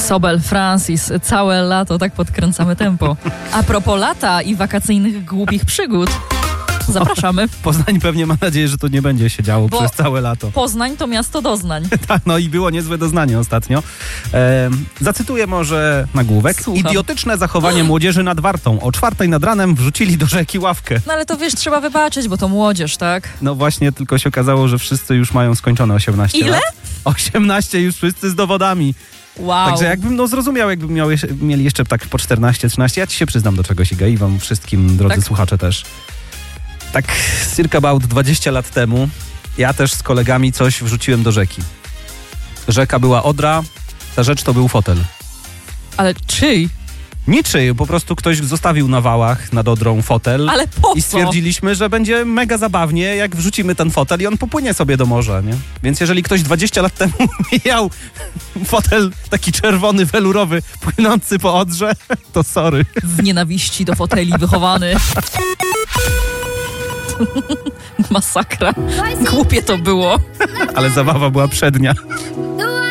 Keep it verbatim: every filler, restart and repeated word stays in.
Sobel, Francis, całe lato tak podkręcamy tempo. A propos lata i wakacyjnych głupich przygód, zapraszamy. Poznań pewnie ma nadzieję, że to nie będzie się działo Bo przez całe lato. Poznań to miasto doznań. Tak, no i było niezłe doznanie ostatnio. E, zacytuję może nagłówek. Słucham. Idiotyczne zachowanie młodzieży nad Wartą. O czwartej nad ranem wrzucili do rzeki ławkę. No ale to wiesz, trzeba wybaczyć, bo to młodzież, tak? No właśnie, tylko się okazało, że wszyscy już mają skończone osiemnaście Ile? lat. osiemnaście już wszyscy z dowodami. Wow. Także jakbym no zrozumiał, jakbym miał jeszcze, mieli jeszcze tak po czternaście trzynaście. Ja ci się przyznam do czegoś, Iga, i wam wszystkim, drodzy Tak? słuchacze też. Tak circa about dwadzieścia lat temu ja też z kolegami coś wrzuciłem do rzeki. Rzeka była Odra, ta rzecz to był fotel. Ale czyj? Niczyj, po prostu ktoś zostawił na wałach nad Odrą fotel. Ale po I co? stwierdziliśmy, że będzie mega zabawnie, jak wrzucimy ten fotel i on popłynie sobie do morza, nie? Więc jeżeli ktoś dwadzieścia lat temu miał fotel taki czerwony, welurowy, płynący po Odrze, to sorry. Z nienawiści do foteli wychowany. Masakra. Głupie to było. Ale zabawa była przednia. The